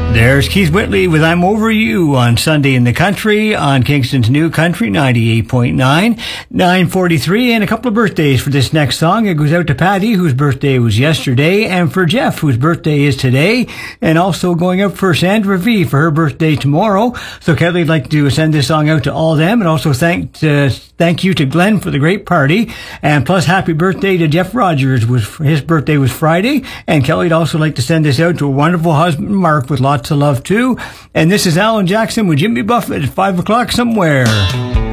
There's Keith Whitley with I'm Over You on Sunday in the Country on Kingston's New Country 98.9, 9:43, and a couple of birthdays for this next song. It goes out to Patty, whose birthday was yesterday, and for Jeff, whose birthday is today, and also going out for Sandra V for her birthday tomorrow. So Kelly'd like to send this song out to all of them, and also thank you to Glenn for the great party, and plus happy birthday to Jeff Rogers. His birthday was Friday, and Kelly'd also like to send this out to a wonderful husband, Mark, with lots of love too. And this is Alan Jackson with Jimmy Buffett at 5 o'clock somewhere.